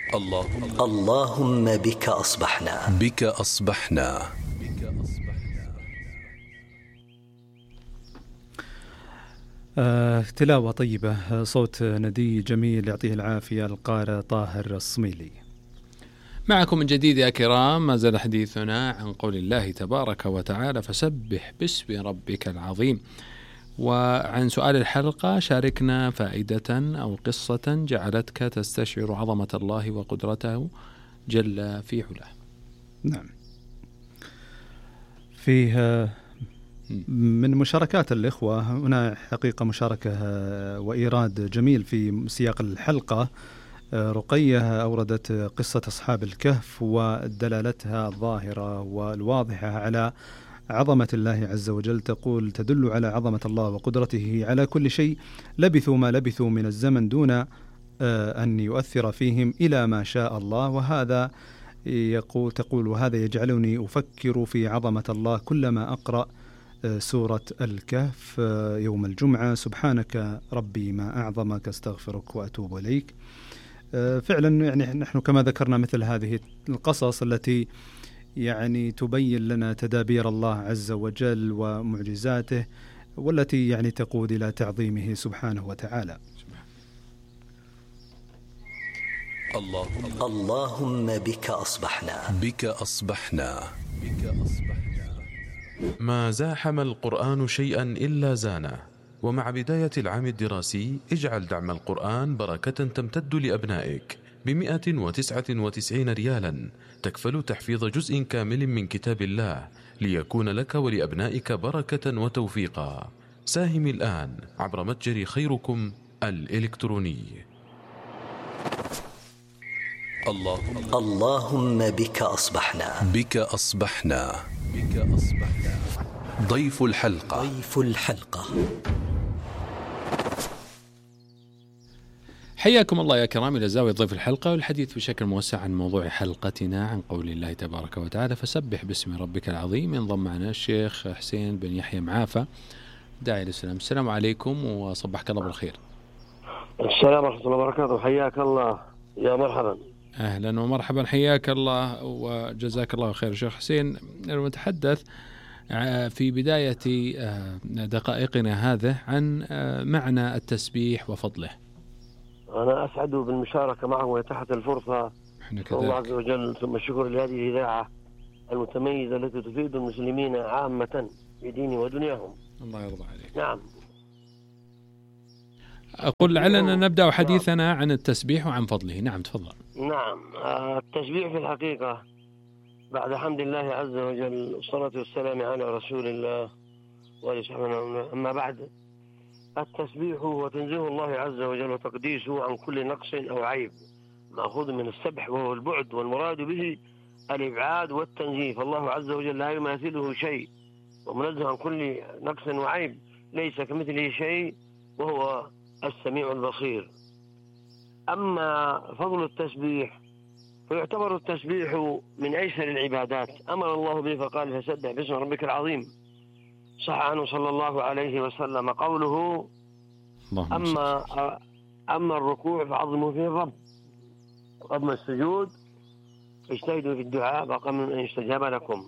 اللهم بك أصبحنا. بك أصبحنا. تلاوة طيبة، صوت ندي جميل يعطيه العافية القارئ طاهر الصميلي. معكم من جديد يا كرام، ما زال حديثنا عن قول الله تبارك وتعالى: فسبح باسم ربك العظيم. وعن سؤال الحلقة: شاركنا فائدة أو قصة جعلتك تستشعر عظمة الله وقدرته جل في علاه. نعم، فيه من مشاركات الإخوة هنا حقيقة مشاركة وإيراد جميل في سياق الحلقة. رقية أوردت قصة أصحاب الكهف ودلالتها الظاهرة والواضحة على عظمة الله عز وجل، تقول: تدل على عظمة الله وقدرته على كل شيء، لبثوا ما لبثوا من الزمن دون أن يؤثر فيهم إلى ما شاء الله. وهذا تقول: وهذا يجعلني أفكر في عظمة الله كلما أقرأ سورة الكهف يوم الجمعة: سبحانك ربي ما أعظمك، استغفرك وأتوب إليك. فعلا يعني نحن كما ذكرنا مثل هذه القصص التي يعني تبين لنا تدابير الله عز وجل ومعجزاته، والتي يعني تقود إلى تعظيمه سبحانه وتعالى. اللهم بك أصبحنا. بك أصبحنا. ما زاحم القرآن شيئا إلا زانه. ومع بداية العام الدراسي اجعل دعم القرآن بركة تمتد لأبنائك ب199 ريالا، تكفل تحفيظ جزء كامل من كتاب الله ليكون لك ولأبنائك بركة وتوفيقا. ساهم الآن عبر متجر خيركم الإلكتروني. اللهم بك أصبحنا. بك أصبحنا. ضيف الحلقة. حياكم الله يا كرام إلى زاوية ضيف الحلقة، والحديث بشكل موسع عن موضوع حلقتنا عن قول الله تبارك وتعالى: فسبح باسم ربك العظيم. ينضم معنا الشيخ حسين بن يحيى معافى، داعي الإسلام. السلام عليكم وصبحك الله بالخير. السلام ورحمة الله وبركاته، حياك الله، يا مرحبا. أهلا ومرحبا، حياك الله وجزاك الله خير. شيخ حسين، نتحدث في بداية دقائقنا هذه عن معنى التسبيح وفضله. أنا أسعد بالمشاركة معه وتحت الفرصة الله عز وجل، ثم الشكر لهذه الإذاعة المتميزة التي تفيد المسلمين عامة في دين ودنياهم. الله يرضى عليك. نعم. أقول لعلنا نبدأ حديثنا عن التسبيح وعن فضله. نعم تفضل. نعم، التسبيح في الحقيقة بعد حمد الله عز وجل والصلاة والسلام على رسول الله وآله وصحبه، أما بعد، التسبيح هو تنزيه الله عز وجل وتقديسه عن كل نقص أو عيب، مأخوذ من السبح وهو البعد، والمراد به الإبعاد والتنزيه. فالله عز وجل لا يماثله شيء، ومنزه عن كل نقص وعيب، ليس كمثله شيء، وهو السميع البصير. أما فضل التسبيح فيعتبر التسبيح من أيسر العبادات، أمر الله به فقال: فسبح باسم ربك العظيم. صح عنه صلى الله عليه وسلم قوله: أما الركوع فعظموا فيه الرب، وأما السجود اجتهدوا في الدعاء فقمن أن يستجاب لكم.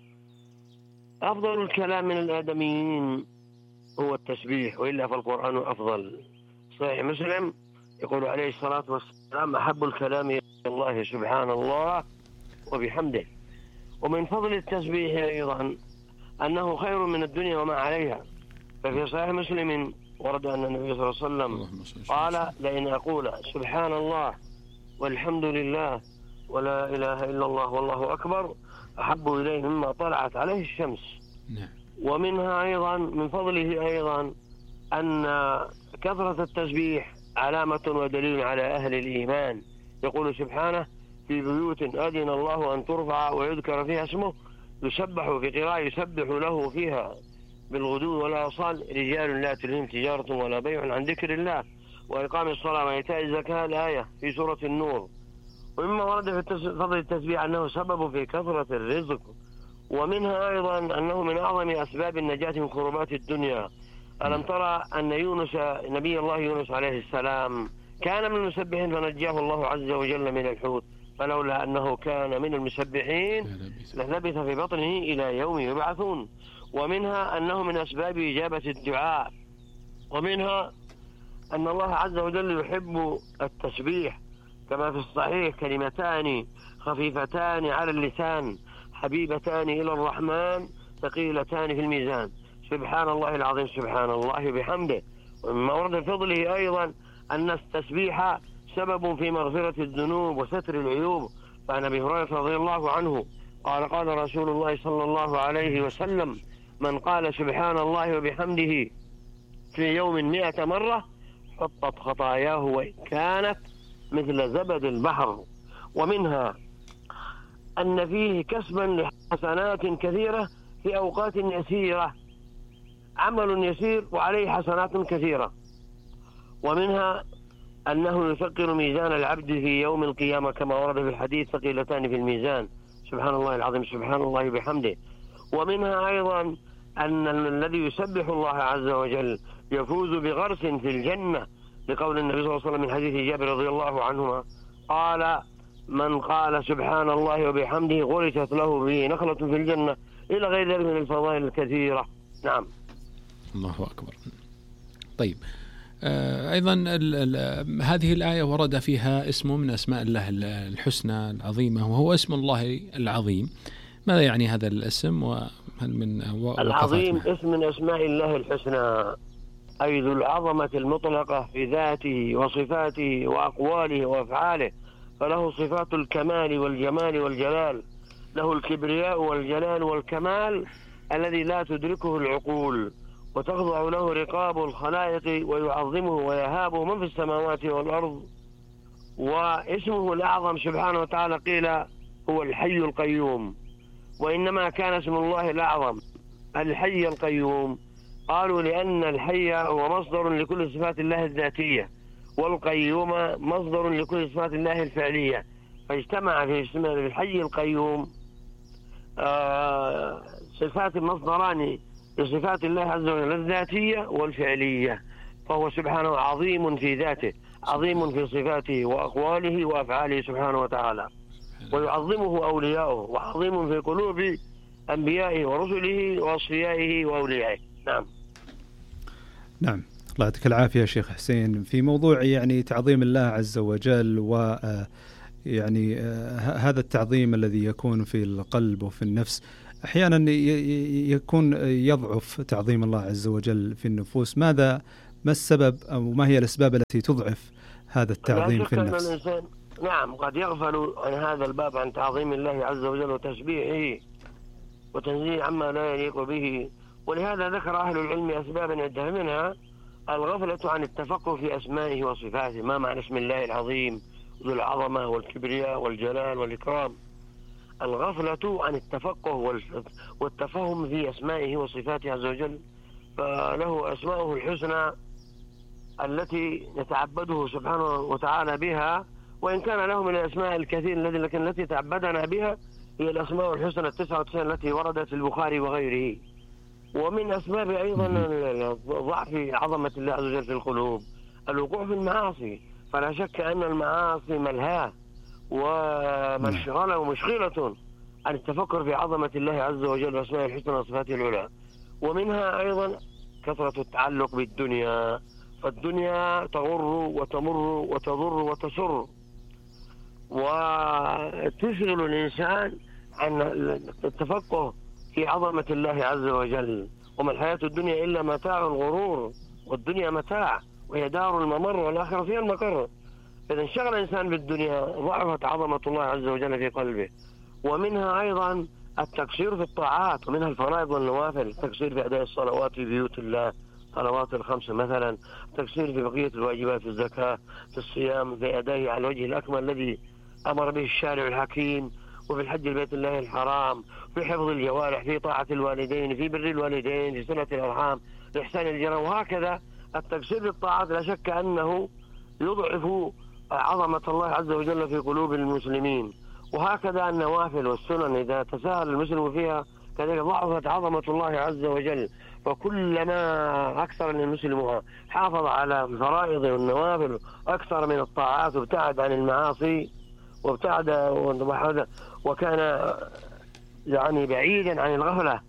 أفضل الكلام من الآدميين هو التسبيح، وإلا فالقرآن أفضل. صحيح مسلم يقول عليه الصلاة والسلام: أحب الكلام إلى الله سبحان الله وبحمده. ومن فضل التسبيح أيضا أنه خير من الدنيا وما عليها. ففي صحيح مسلم ورد أن النبي صلى الله عليه وسلم قال: لئن أقول سبحان الله والحمد لله ولا إله إلا الله والله أكبر أحب إليه مما طلعت عليه الشمس. ومنها أيضا من فضله أيضا أن كثرة التسبيح علامة ودليل على أهل الإيمان. يقول سبحانه: في بيوت أذن الله أن ترفع ويذكر فيها اسمه يسبح، في قراءة يسبح له فيها بالغدو والآصال رجال لا تلهيهم تجارة ولا بيع عن ذكر الله وإقام الصلاة وإيتاء الزكاة، الآية في سورة النور. ومما ورد في فضل التسبيح أنه سبب في كثرة الرزق، ومنها أيضا أنه من أعظم أسباب النجاة من كربات الدنيا. ألم ترى أن نبي الله يونس عليه السلام كان من المسبحين فنجاه الله عز وجل من الحوت، فلولا أنه كان من المسبحين للبث في بطنه إلى يوم يبعثون. ومنها أنه من أسباب إجابة الدعاء، ومنها أن الله عز وجل يحب التسبيح، كما في الصحيح كلمتان خفيفتان على اللسان حبيبتان إلى الرحمن ثقيلتان في الميزان، سبحان الله العظيم سبحان الله بحمده. ومما ورد فضله أيضا أن التسبيح سبب في مغفرة الذنوب وستر العيوب. فعن أبي هريرة رضي الله عنه قال قال رسول الله صلى الله عليه وسلم: من قال سبحان الله وبحمده في يوم 100 مرة حطت خطاياه وإن كانت مثل زبد البحر. ومنها أن فيه كسبا لحسنات كثيرة في أوقات يسيرة، عمل يسير وعليه حسنات كثيرة. ومنها أنه يثقل ميزان العبد في يوم القيامة، كما ورد في الحديث: ثقيلتان في الميزان، سبحان الله العظيم سبحان الله بحمده. ومنها أيضا أن الذي يسبح الله عز وجل يفوز بغرس في الجنة، لقول النبي صلى الله عليه وسلم من حديث جابر رضي الله عنهما قال: من قال سبحان الله وبحمده غرست له به نخلة في الجنة، إلى غير ذلك من الفضائل الكثيرة. نعم. الله أكبر. طيب، أيضا هذه الآية ورد فيها اسم من أسماء الله الحسنى العظيمة، وهو اسم الله العظيم. ماذا يعني هذا الاسم؟ وهل من العظيم اسم من أسماء الله الحسنى، أي ذو العظمة المطلقة في ذاته وصفاته وأقواله وأفعاله، فله صفات الكمال والجمال والجلال، له الكبرياء والجلال والكمال الذي لا تدركه العقول، وتخضع له رقاب الخلائق ويعظمه ويهابه من في السماوات والأرض. واسمه الأعظم سبحانه وتعالى قيل هو الحي القيوم، وإنما كان اسم الله الأعظم الحي القيوم قالوا لأن الحي هو مصدر لكل صفات الله الذاتية، والقيوم مصدر لكل صفات الله الفعلية، فاجتمع في اسم الحي القيوم صفات مصدران لصفات الله عز وجل الذاتية والفعلية، فهو سبحانه عظيم في ذاته، عظيم في صفاته وأقواله وأفعاله سبحانه وتعالى، ويعظمه أولياؤه، وعظيم في قلوب أنبيائه ورسله وأصفيائه وأوليائه. نعم. نعم، الله يعطيك العافية شيخ حسين. في موضوع يعني تعظيم الله عز وجل، و يعني هذا التعظيم الذي يكون في القلب وفي النفس، أحيانا يكون يضعف تعظيم الله عز وجل في النفوس. ما السبب أو ما هي الأسباب التي تضعف هذا التعظيم في النفس؟ الإنسان نعم قد يغفل عن هذا الباب، عن تعظيم الله عز وجل وتسبيحه وتنزيه عما لا يليق به. ولهذا ذكر أهل العلم أسبابا عدة، منها الغفلة عن التفقه في أسمائه وصفاته. ما معنى اسم الله العظيم ذو العظمة والكبرياء والجلال والإكرام؟ الغفلة عن التفقه والتفهم في أسمائه وصفاته عز وجل، فله أسماءه الحسنى التي نتعبده سبحانه وتعالى بها، وإن كان له من الأسماء الكثير لكن التي تعبدنا بها هي الأسماء الحسنى 99 التي وردت في البخاري وغيره. ومن أسباب أيضا ضعف عظمة الله عز وجل في القلوب الوقوع في المعاصي، فلا شك أن المعاصي ملهاة ومشغلة ومشغلة عن التفكر في عظمة الله عز وجل وأسماء الحسنى وصفاته العلى. ومنها أيضا كثرة التعلق بالدنيا، فالدنيا تغر وتمر وتضر وتسر، وتشغل الإنسان عن التفقه في عظمة الله عز وجل. وما الحياة الدنيا إلا متاع الغرور، والدنيا متاع وهي دار الممر والآخرة فيها المقر. إذا انشغل الإنسان بالدنيا ضعفت عظمة الله عز وجل في قلبه. ومنها أيضا التقصير في الطاعات، ومنها الفرائض والنوافل، التقصير في أداء الصلوات في بيوت الله، صلوات الخمس مثلا، التقصير في بقية الواجبات، في الزكاة، في الصيام، في أدائه على الوجه الأكمل الذي أمر به الشارع الحكيم، وفي الحج البيت الله الحرام، في حفظ الجوارح، في طاعة الوالدين، في بر الوالدين، في صلة الأرحام، في إحسان الجيران. وهكذا التقصير في الطاعات لا شك أنه يضعف عظمة الله عز وجل في قلوب المسلمين. وهكذا النوافل والسنن إذا تساهل المسلم فيها كذلك ضعفت عظمة الله عز وجل. فكلما أكثر المسلم حافظ على الفرائض والنوافل أكثر من الطاعات وابتعد عن المعاصي وكان يعني بعيدا عن الغفلة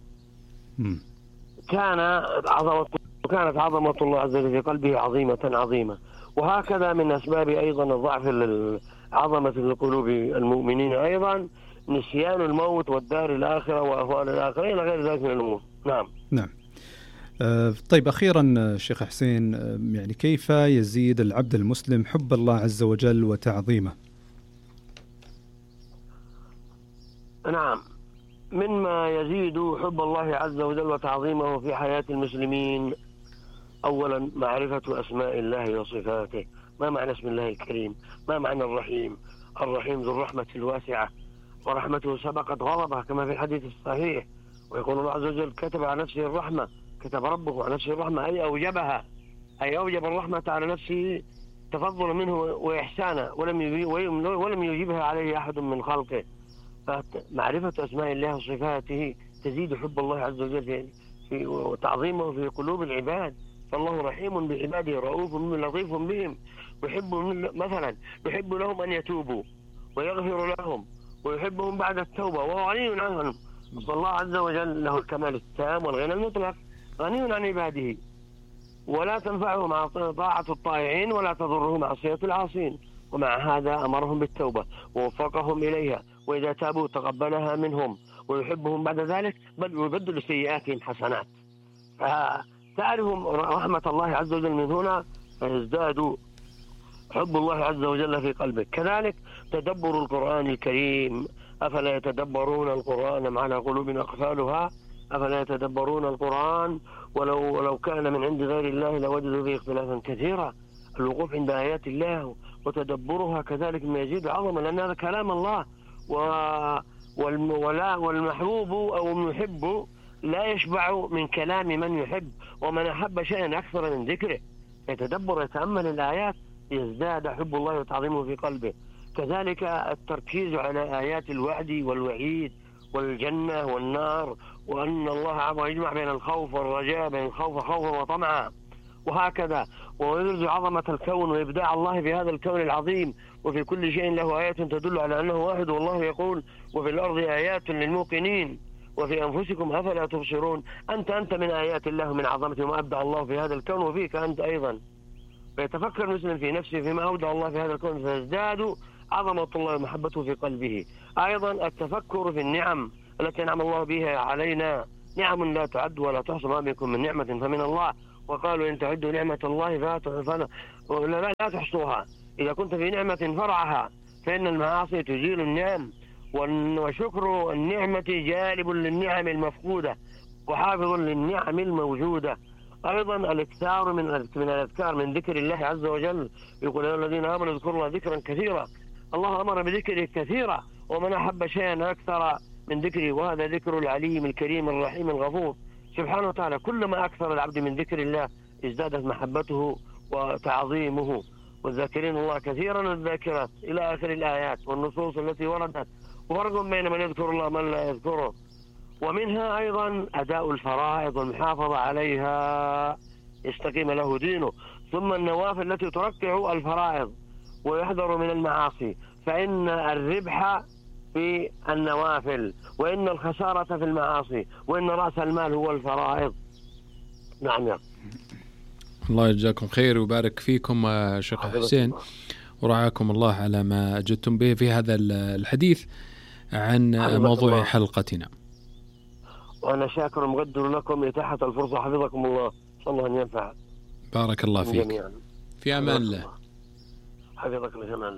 كانت عظمة الله عز وجل في قلبه عظيمة. وهكذا من أسباب أيضا الضعف عظمة القلوب المؤمنين أيضا نسيان الموت والدار الآخرة وأهوال الآخرة إلى غير ذلك من الأمور. نعم. طيب أخيرا شيخ حسين، يعني كيف يزيد العبد المسلم حب الله عز وجل وتعظيمه؟ نعم، مما يزيد حب الله عز وجل وتعظيمه في حياة المسلمين أولا معرفة أسماء الله وصفاته. ما معنى اسم الله الكريم؟ ما معنى الرحيم؟ الرحيم ذو الرحمة الواسعة، ورحمته سبقت غضبه كما في الحديث الصحيح. ويقول الله عز وجل كتب على نفسه الرحمة، كتب ربه على نفسه الرحمة أي أوجبها، أي أوجب الرحمة على نفسه تفضل منه وإحسانا ولم يجيبها عليه أحد من خلقه. فمعرفة أسماء الله وصفاته تزيد حب الله عز وجل وتعظيمه في قلوب العباد. فالله رحيم بعباده رؤوف لطيف بهم، يحب لهم أن يتوبوا ويغفر لهم ويحبهم بعد التوبة وهو غني عنهم. فالله عز وجل له الكمال التام والغنى المطلق، غني عن عباده ولا تنفعه طاعة الطائعين ولا تضره معصية العاصين. ومع هذا أمرهم بالتوبة ووفقهم إليها، وإذا تابوا تقبلها منهم ويحبهم بعد ذلك بل يبدل سيئاتهم حسنات. فتعرفهم رحمة الله عز وجل من هنا فيزداد حب الله عز وجل في قلبك. كذلك تدبر القرآن الكريم، أفلا يتدبرون القرآن على قلوب أقفالها، أفلا يتدبرون القرآن ولو كان من عند غير الله لوجدوا فيه اختلافا كثيرا. الوقوف عند آيات الله وتدبرها كذلك ما يزيد عظمة، لأن هذا كلام الله والمحبوب أو المحب لا يشبع من كلام من يحب، ومن أحب شيئا أكثر من ذكره يتدبر يتأمل الآيات يزداد حب الله وتعظيمه في قلبه. كذلك التركيز على آيات الوعد والوعيد والجنة والنار، وأن الله عز وجل يجمع بين الخوف والرجاء، بين الخوف خوفا وطمعا، وهكذا. ويرجع عظمة الكون وإبداع الله في هذا الكون العظيم، وفي كل شيء له آيات تدل على أنه واحد. والله يقول وفي الأرض آيات للموقنين وفي أنفسكم أفلا تبصرون. أنت من آيات الله من عظمته وما أبدع الله في هذا الكون وفيك أنت أيضا. فيتفكر المسلم في نفسه فيما أبدع الله في هذا الكون فيزداد عظمة الله ومحبته في قلبه. أيضا التفكر في النعم التي أنعم الله بها علينا، نعم لا تعد ولا تحصى، ما بكم من نعمة فمن الله، وقالوا إن تعدوا نعمة الله لا تحصوها. إذا كنت في نعمة فرعها، فإن المعاصي تزيل النعم، وشكر النعمة جالب للنعم المفقودة وحافظ للنعم الموجودة. أيضا الاكثار من الأذكار، من ذكر الله عز وجل. يقول يا الذين آمنوا اذكروا الله ذكرا كثيرا. الله أمر بذكره كثيرا، ومن أحب شيئا أكثر من ذكره، وهذا ذكر العليم الكريم الرحيم الغفور سبحانه وتعالى. كلما أكثر العبد من ذكر الله ازدادت محبته وتعظيمه. والذاكرين الله كثيرا والذاكرات إلى آخر الآيات والنصوص التي وردت، وفرق بين من يذكر الله ومن لا يذكره. ومنها أيضا أداء الفرائض والمحافظة عليها يستقيم له دينه. ثم النوافل التي تركع الفرائض ويحذر من المعاصي، فإن الربح في النوافل وإن الخسارة في المعاصي، وإن رأس المال هو الفرائض. نعم يا الله يجزاكم خير ويبارك فيكم شيخ حسين، ورعاكم الله على ما أجدتم به في هذا الحديث عن موضوع الله. حلقتنا. وأنا شاكر ومقدر لكم إتاحة الفرصة، حفظكم الله، صلى الله أن ينفع. بارك الله فيك جميعا. في أمان الله. حفظك الله في أمان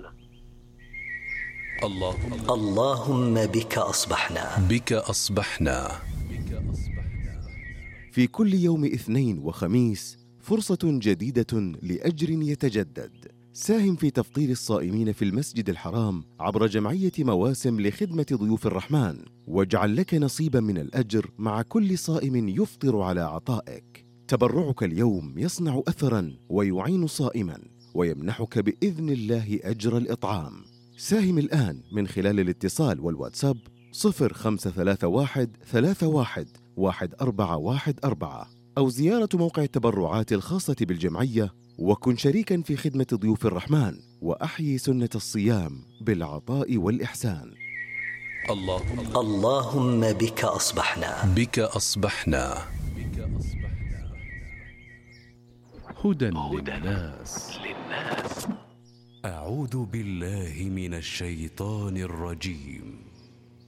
الله. اللهم بك أصبحنا. بك أصبحنا. في كل يوم اثنين وخميس فرصة جديدة لأجر يتجدد. ساهم في تفطير الصائمين في المسجد الحرام عبر جمعية مواسم لخدمة ضيوف الرحمن، واجعل لك نصيبا من الأجر مع كل صائم يفطر على عطائك. تبرعك اليوم يصنع أثرا ويعين صائما ويمنحك بإذن الله أجر الإطعام. ساهم الآن من خلال الاتصال والواتساب 0531 31 1414 أو زيارة موقع التبرعات الخاصة بالجمعية، وكن شريكاً في خدمة ضيوف الرحمن، وأحيي سنة الصيام بالعطاء والإحسان. اللهم بك أصبحنا. بك أصبحنا. هدى للناس. أعوذ بالله من الشيطان الرجيم.